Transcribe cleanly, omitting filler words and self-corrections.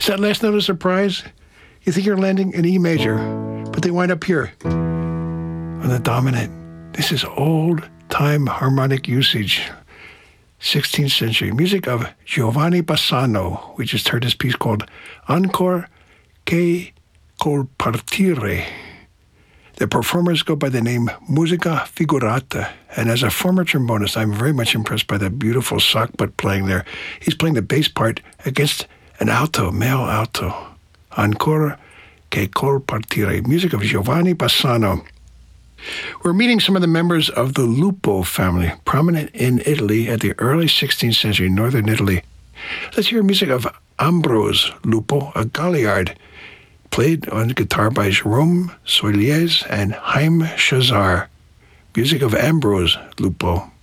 Is that last note a surprise? You think you're landing an E major, but they wind up here on the dominant. This is old-time harmonic usage, 16th century. Music of Giovanni Bassano. We just heard this piece called Ancor che col partire. The performers go by the name Musica Figurata, and as a former trombonist, I'm very much impressed by the beautiful sock butt playing there. He's playing the bass part against an alto, male alto. Ancora che col partire, music of Giovanni Bassano. We're meeting some of the members of the Lupo family, prominent in Italy at the early 16th century, northern Italy. Let's hear music of Ambrose Lupo, a Galliard, played on guitar by Jérôme Soilies and Haim Chazar. Music of Ambrose Lupo.